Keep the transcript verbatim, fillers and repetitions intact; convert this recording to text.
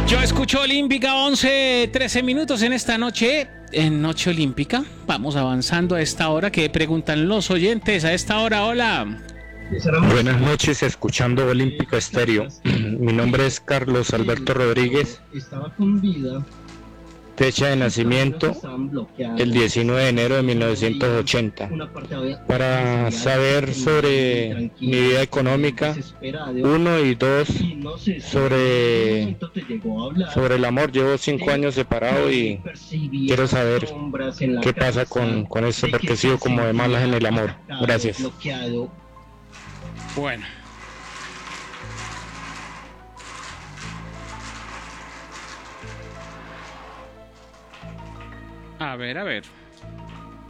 Yo escucho Olímpica, once, trece minutos en esta noche, en Noche Olímpica. Vamos avanzando a esta hora. ¿Qué preguntan los oyentes a esta hora? Hola. Buenas noches, escuchando Olímpica Estéreo. Mi nombre es Carlos Alberto Rodríguez. Fecha de nacimiento, el diecinueve de enero de mil novecientos ochenta. Para saber sobre mi vida económica, uno y dos, sobre, sobre el amor. Llevo cinco años separado y quiero saber qué pasa con, con esto, porque he sido como de malas en el amor. Gracias. Bueno. A ver, a ver.